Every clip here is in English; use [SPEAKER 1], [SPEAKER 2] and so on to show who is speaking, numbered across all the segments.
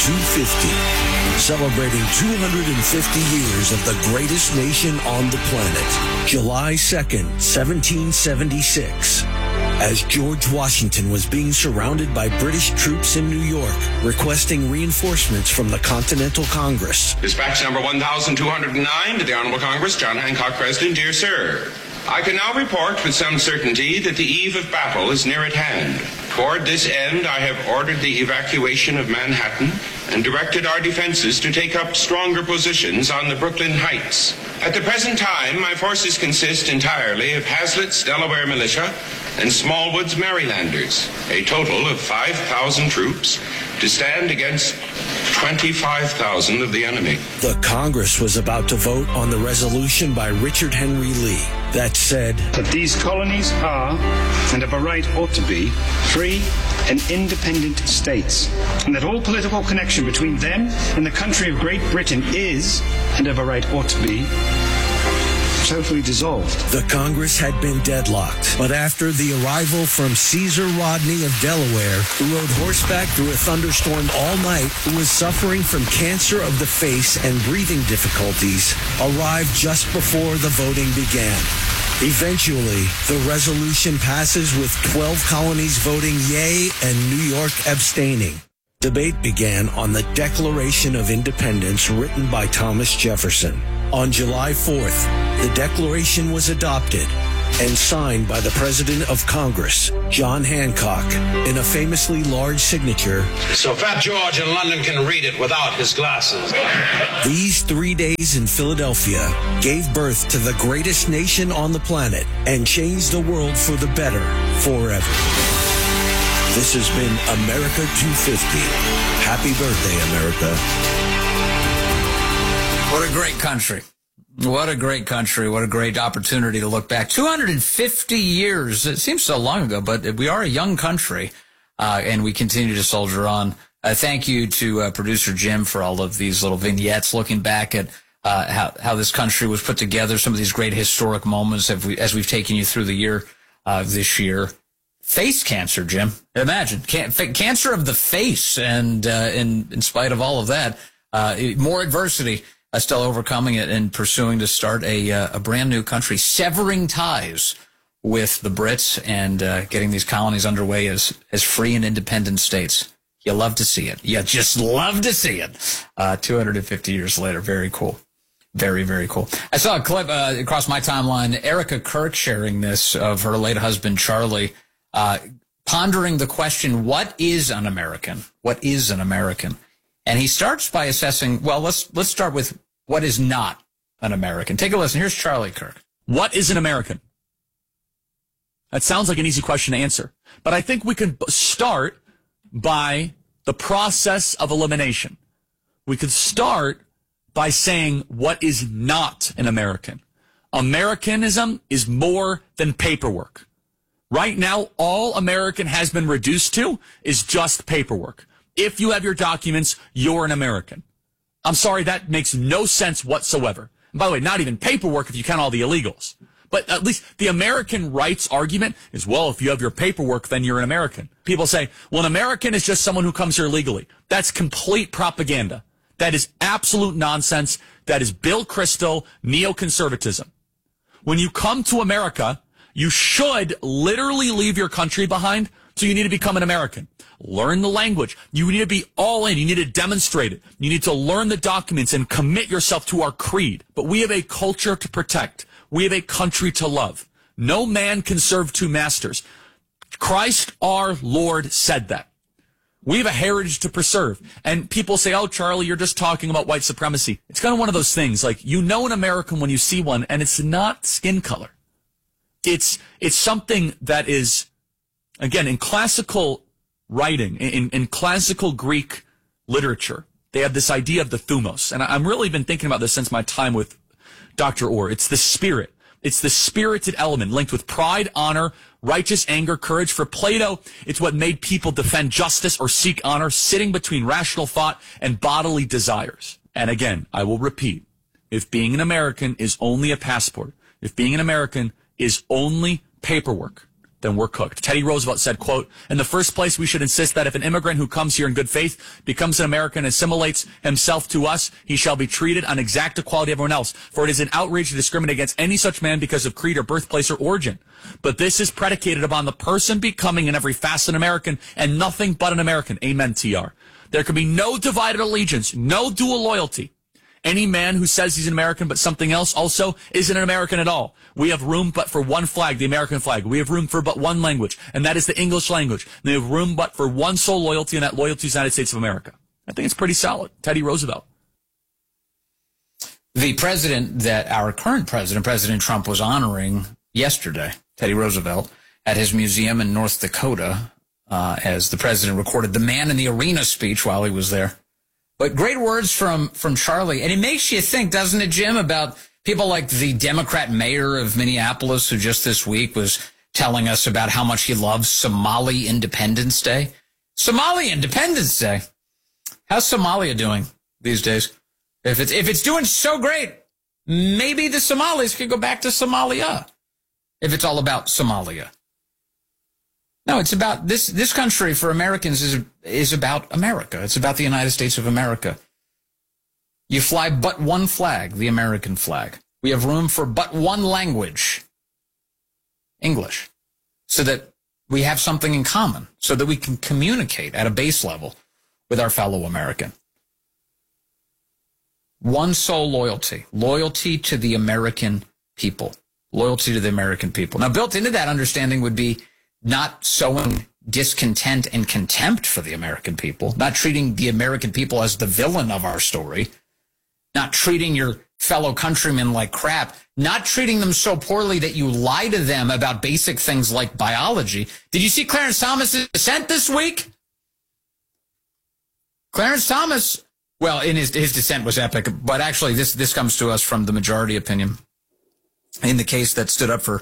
[SPEAKER 1] 250, celebrating 250 years of the greatest nation on the planet. July 2nd, 1776. As George Washington was being surrounded by British troops in New York, requesting reinforcements from the Continental Congress.
[SPEAKER 2] Dispatch number 1209 to the Honorable Congress, John Hancock, President. Dear Sir, I can now report with some certainty that the eve of battle is near at hand. Toward this end, I have ordered the evacuation of Manhattan and directed our defenses to take up stronger positions on the Brooklyn Heights. At the present time, my forces consist entirely of Hazlitt's Delaware militia and Smallwood's Marylanders, a total of 5,000 troops to stand against 25,000 of the enemy.
[SPEAKER 1] The Congress was about to vote on the resolution by Richard Henry Lee that said
[SPEAKER 3] that these colonies are, and of a right ought to be, free and independent states, and that all political connection between them and the country of Great Britain is, and of a right ought to be, totally dissolved.
[SPEAKER 1] The Congress had been deadlocked, but after the arrival from Caesar Rodney of Delaware, who rode horseback through a thunderstorm all night, who was suffering from cancer of the face and breathing difficulties, arrived just before the voting began. Eventually, the resolution passes with 12 colonies voting yea and New York abstaining. Debate began on the Declaration of Independence written by Thomas Jefferson. On July 4th, the Declaration was adopted and signed by the President of Congress, John Hancock, in a famously large signature.
[SPEAKER 4] So Fat George in London can read it without his glasses.
[SPEAKER 1] These 3 days in Philadelphia gave birth to the greatest nation on the planet and changed the world for the better forever. This has been America 250. Happy birthday, America.
[SPEAKER 5] What a great country. What a great country. What a great opportunity to look back. 250 years. It seems so long ago, but we are a young country, and we continue to soldier on. Thank you to producer Jim for all of these little vignettes looking back at how this country was put together, some of these great historic moments as we've taken you through the year this year. Face cancer, Jim. Imagine. Cancer of the face, and in spite of all of that, more adversity. Still overcoming it and pursuing to start a brand new country, severing ties with the Brits and getting these colonies underway as free and independent states. You love to see it. You just love to see it. 250 years later. Very cool. Very, very cool. I saw a clip across my timeline, Erica Kirk sharing this of her late husband, Charlie, pondering the question, what is an American? What is an American? And he starts by assessing, well, let's start with what is not an American. Take a listen. Here's Charlie Kirk.
[SPEAKER 6] What is an American? That sounds like an easy question to answer. But I think we can start by the process of elimination. We could start by saying what is not an American. Americanism is more than paperwork. Right now, all American has been reduced to is just paperwork. If you have your documents, you're an American. I'm sorry, that makes no sense whatsoever. And by the way, not even paperwork if you count all the illegals. But at least the American rights argument is, well, if you have your paperwork, then you're an American. People say, well, an American is just someone who comes here legally. That's complete propaganda. That is absolute nonsense. That is Bill Kristol neoconservatism. When you come to America, you should literally leave your country behind, so you need to become an American. Learn the language. You need to be all in. You need to demonstrate it. You need to learn the documents and commit yourself to our creed. But we have a culture to protect. We have a country to love. No man can serve two masters. Christ our Lord said that. We have a heritage to preserve. And people say, oh, Charlie, you're just talking about white supremacy. It's kind of one of those things. Like, you know an American when you see one, and it's not skin color. It's something that is, again, in classical writing, in classical Greek literature, they have this idea of the thumos. And I've really been thinking about this since my time with Dr. Orr. It's the spirit. It's the spirited element linked with pride, honor, righteous anger, courage. For Plato, it's what made people defend justice or seek honor, sitting between rational thought and bodily desires. And again, I will repeat, if being an American is only a passport, if being an American is only paperwork, then we're cooked. Teddy Roosevelt said, quote, "In the first place, we should insist that if an immigrant who comes here in good faith becomes an American and assimilates himself to us, he shall be treated on exact equality with everyone else. For it is an outrage to discriminate against any such man because of creed or birthplace or origin. But this is predicated upon the person becoming in every facet an American and nothing but an American." Amen, TR. There can be no divided allegiance, no dual loyalty. Any man who says he's an American but something else also isn't an American at all. We have room but for one flag, the American flag. We have room for but one language, and that is the English language. And we have room but for one sole loyalty, and that loyalty is the United States of America. I think it's pretty solid. Teddy Roosevelt.
[SPEAKER 5] The president that our current president, President Trump, was honoring yesterday, Teddy Roosevelt, at his museum in North Dakota, as the president recorded the Man in the Arena speech while he was there. But great words from Charlie. And it makes you think, doesn't it, Jim, about people like the Democrat mayor of Minneapolis, who just this week was telling us about how much he loves Somali Independence Day. Somali Independence Day. How's Somalia doing these days? If it's doing so great, maybe the Somalis could go back to Somalia. If it's all about Somalia. No, it's about this country for Americans is about America. It's about the United States of America. You fly but one flag, the American flag. We have room for but one language, English, so that we have something in common, so that we can communicate at a base level with our fellow American. One sole loyalty, loyalty to the American people, loyalty to the American people. Now, built into that understanding would be not sowing discontent and contempt for the American people, not treating the American people as the villain of our story, not treating your fellow countrymen like crap, not treating them so poorly that you lie to them about basic things like biology. Did you see Clarence Thomas's dissent this week? Clarence Thomas, well, in his dissent was epic, but actually this comes to us from the majority opinion in the case that stood up for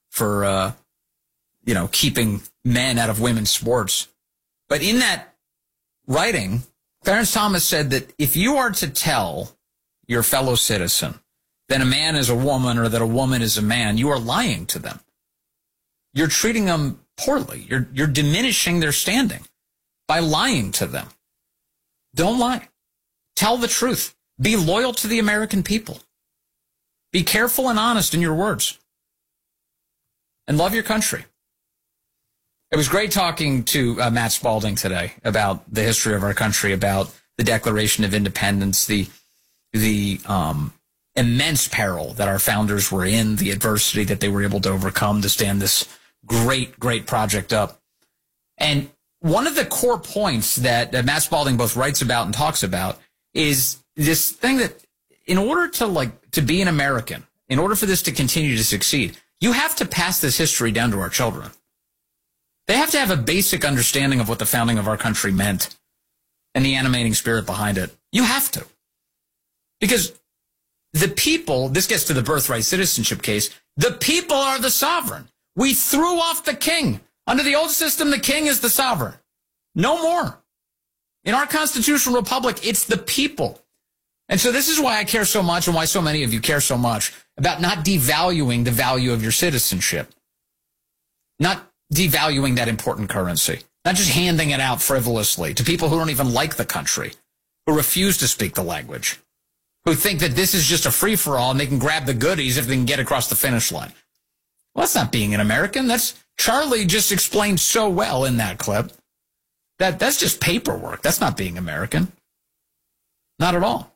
[SPEAKER 5] keeping men out of women's sports. But in that writing, Clarence Thomas said that if you are to tell your fellow citizen that a man is a woman or that a woman is a man, you are lying to them. You're treating them poorly. You're diminishing their standing by lying to them. Don't lie. Tell the truth. Be loyal to the American people. Be careful and honest in your words. And love your country. It was great talking to Matt Spalding today about the history of our country, about the Declaration of Independence, the immense peril that our founders were in, the adversity that they were able to overcome to stand this great, great project up. And one of the core points that Matt Spalding both writes about and talks about is this thing that in order to be an American, in order for this to continue to succeed, you have to pass this history down to our children. They have to have a basic understanding of what the founding of our country meant and the animating spirit behind it. You have to. Because the people, this gets to the birthright citizenship case, the people are the sovereign. We threw off the king. Under the old system, the king is the sovereign. No more. In our constitutional republic, it's the people. And so this is why I care so much and why so many of you care so much about not devaluing the value of your citizenship. Not devaluing that important currency. Not just handing it out frivolously to people who don't even like the country, who refuse to speak the language, who think that this is just a free-for-all and they can grab the goodies if they can get across the finish line. Well, that's not being an American. That's Charlie just explained so well in that clip. That's just paperwork. That's not being American. Not at all.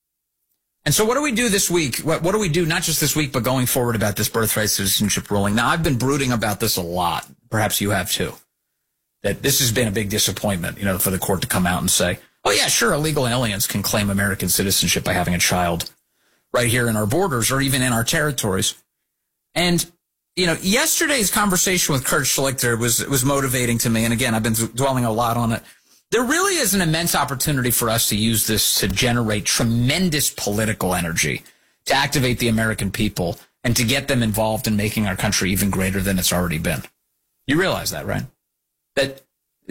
[SPEAKER 5] And so what do we do this week? What do we do not just this week, but going forward about this birthright citizenship ruling? Now, I've been brooding about this a lot. Perhaps you have too. That this has been a big disappointment, for the court to come out and say, oh, yeah, sure, illegal aliens can claim American citizenship by having a child right here in our borders or even in our territories. And, yesterday's conversation with Kurt Schlichter was motivating to me. And again, I've been dwelling a lot on it. There really is an immense opportunity for us to use this to generate tremendous political energy, to activate the American people, and to get them involved in making our country even greater than it's already been. You realize that, right? That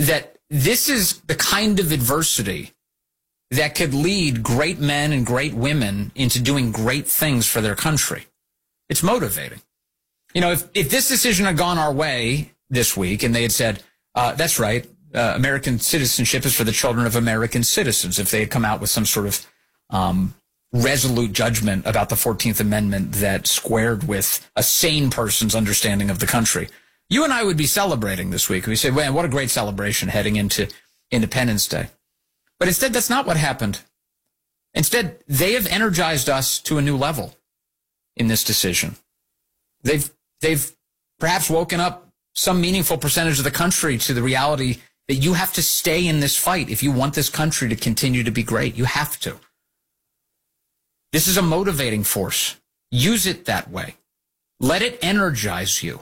[SPEAKER 5] this is the kind of adversity that could lead great men and great women into doing great things for their country. It's motivating. If this decision had gone our way, this week, and they had said, that's right, American citizenship is for the children of American citizens, if they had come out with some sort of resolute judgment about the 14th Amendment that squared with a sane person's understanding of the country. You and I would be celebrating this week. We say, man, what a great celebration heading into Independence Day. But instead, that's not what happened. Instead, they have energized us to a new level in this decision. They've perhaps woken up some meaningful percentage of the country to the reality that you have to stay in this fight if you want this country to continue to be great. You have to. This is a motivating force. Use it that way. Let it energize you.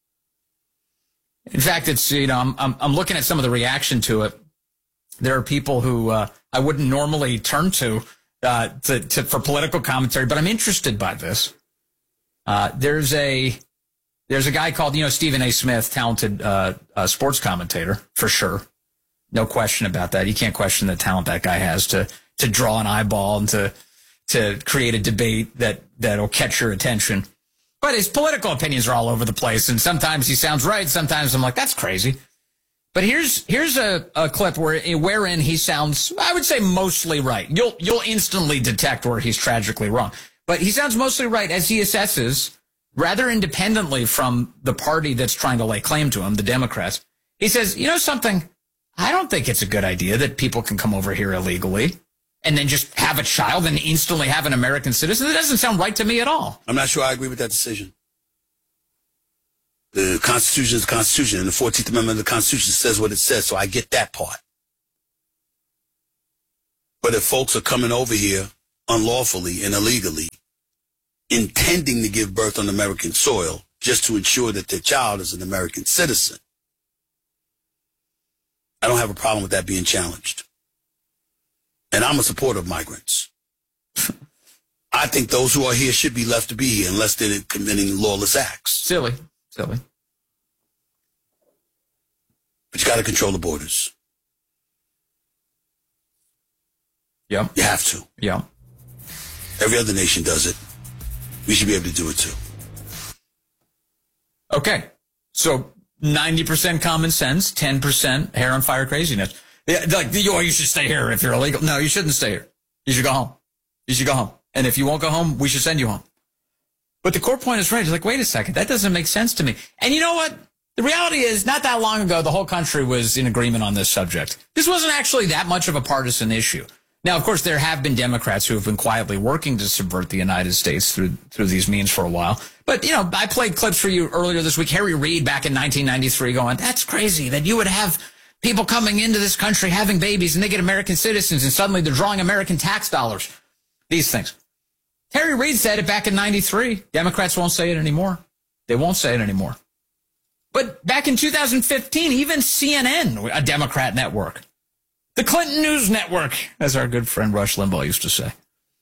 [SPEAKER 5] In fact, it's, I'm looking at some of the reaction to it. There are people who I wouldn't normally turn to for political commentary, but I'm interested by this. There's a guy called, Stephen A. Smith, talented sports commentator, for sure. No question about that. You can't question the talent that guy has to draw an eyeball and to create a debate that'll catch your attention. But his political opinions are all over the place, and sometimes he sounds right, sometimes I'm like, that's crazy. But here's a clip wherein he sounds, I would say, mostly right. You'll instantly detect where he's tragically wrong. But he sounds mostly right as he assesses, rather independently from the party that's trying to lay claim to him, the Democrats. He says, something, I don't think it's a good idea that people can come over here illegally and then just have a child and instantly have an American citizen. That doesn't sound right to me at all.
[SPEAKER 7] I'm not sure I agree with that decision. The Constitution is the Constitution, and the 14th Amendment of the Constitution says what it says, so I get that part. But if folks are coming over here unlawfully and illegally, intending to give birth on American soil just to ensure that their child is an American citizen, I don't have a problem with that being challenged. And I'm a supporter of migrants. I think those who are here should be left to be here unless they're committing lawless acts.
[SPEAKER 5] Silly.
[SPEAKER 7] But you got to control the borders.
[SPEAKER 5] Yeah.
[SPEAKER 7] You have to.
[SPEAKER 5] Yeah.
[SPEAKER 7] Every other nation does it. We should be able to do it too.
[SPEAKER 5] Okay. So 90% common sense, 10% hair on fire craziness. Yeah, like, you should stay here if you're illegal. No, you shouldn't stay here. You should go home. You should go home. And if you won't go home, we should send you home. But the core point is right. It's like, wait a second. That doesn't make sense to me. And you know what? The reality is, not that long ago, the whole country was in agreement on this subject. This wasn't actually that much of a partisan issue. Now, of course, there have been Democrats who have been quietly working to subvert the United States through these means for a while. But, I played clips for you earlier this week. Harry Reid back in 1993 going, that's crazy that you would have people coming into this country having babies and they get American citizens and suddenly they're drawing American tax dollars. These things. Harry Reid said it back in 93. Democrats won't say it anymore. They won't say it anymore. But back in 2015, even CNN, a Democrat network, the Clinton News Network, as our good friend Rush Limbaugh used to say,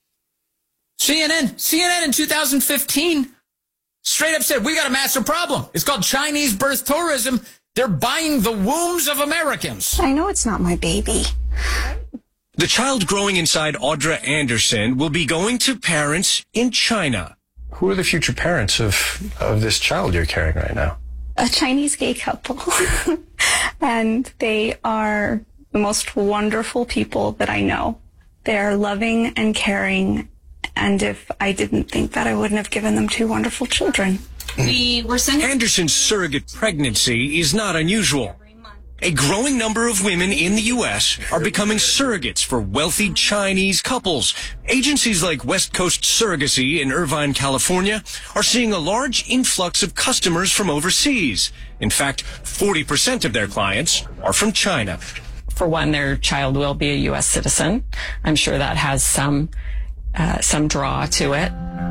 [SPEAKER 5] CNN in 2015 straight up said, we got a massive problem. It's called Chinese birth tourism. They're buying the wombs of Americans.
[SPEAKER 8] I know it's not my baby.
[SPEAKER 9] The child growing inside Audra Anderson will be going to parents in China.
[SPEAKER 10] Who are the future parents of this child you're carrying right now?
[SPEAKER 8] A Chinese gay couple. And they are the most wonderful people that I know. They are loving and caring. And if I didn't think that, I wouldn't have given them two wonderful children.
[SPEAKER 9] Anderson's surrogate pregnancy is not unusual. A growing number of women in the U.S. are becoming surrogates for wealthy Chinese couples. Agencies like West Coast Surrogacy in Irvine, California, are seeing a large influx of customers from overseas. In fact, 40% of their clients are from China.
[SPEAKER 11] For one, their child will be a U.S. citizen. I'm sure that has some draw to it.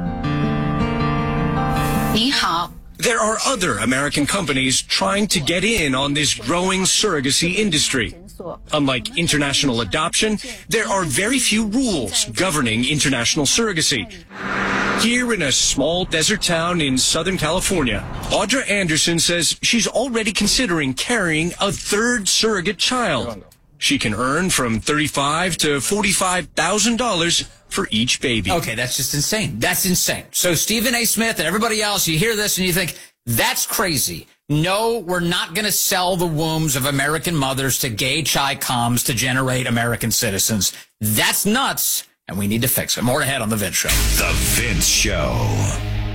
[SPEAKER 12] 你好.
[SPEAKER 9] There are other American companies trying to get in on this growing surrogacy industry. Unlike international adoption, there are very few rules governing international surrogacy. Here in a small desert town in Southern California, Audra Anderson says she's already considering carrying a third surrogate child. She can earn from $35,000 to $45,000 for each baby.
[SPEAKER 5] Okay, that's just insane. That's insane. So Stephen A. Smith and everybody else, you hear this and you think, That's crazy. No, we're not going to sell the wombs of American mothers to gay chi-coms to generate American citizens. That's nuts, and we need to fix it. More ahead on The Vince Show.
[SPEAKER 12] The Vince Show.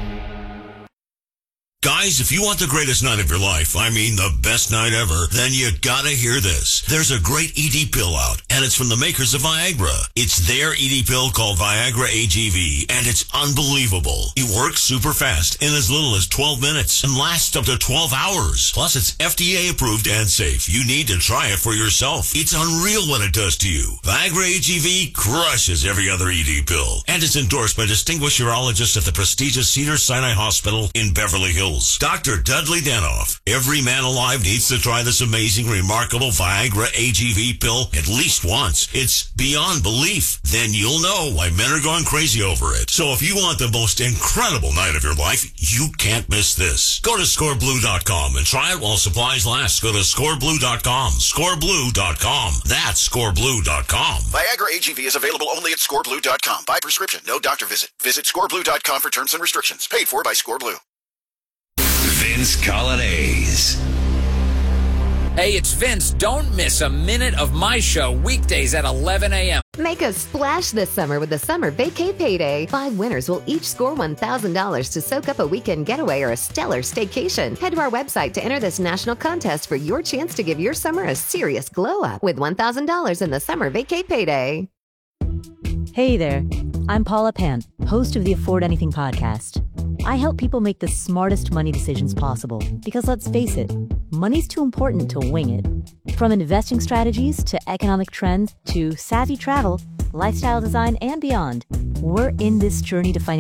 [SPEAKER 12] Guys, if you want the greatest night of your life, I mean the best night ever, then you gotta hear this. There's a great ED pill out, and it's from the makers of Viagra. It's their ED pill called Viagra AGV, and it's unbelievable. It works super fast in as little as 12 minutes and lasts up to 12 hours. Plus, it's FDA approved and safe. You need to try it for yourself. It's unreal what it does to you. Viagra AGV crushes every other ED pill, and it's endorsed by distinguished urologists at the prestigious Cedars-Sinai Hospital in Beverly Hills. Dr. Dudley Danoff. Every man alive needs to try this amazing, remarkable Viagra AGV pill at least once. It's beyond belief. Then you'll know why men are going crazy over it. So if you want the most incredible night of your life, you can't miss this. Go to scoreblue.com and try it while supplies last. Go to scoreblue.com. Scoreblue.com. That's scoreblue.com.
[SPEAKER 13] Viagra AGV is available only at scoreblue.com. By prescription, no doctor visit. Visit scoreblue.com for terms and restrictions. Paid for by Scoreblue.
[SPEAKER 12] Vince Coglianese.
[SPEAKER 5] Hey, it's Vince. Don't miss a minute of my show weekdays at 11 a.m.
[SPEAKER 14] Make a splash this summer with the Summer Vacay Payday. 5 winners will each score $1,000 to soak up a weekend getaway or a stellar staycation. Head to our website to enter this national contest for your chance to give your summer a serious glow up with $1,000 in the Summer Vacay Payday.
[SPEAKER 15] Hey there, I'm Paula Pant, host of the Afford Anything podcast. I help people make the smartest money decisions possible because, let's face it, money's too important to wing it. From investing strategies to economic trends to savvy travel, lifestyle design, and beyond, we're in this journey to financial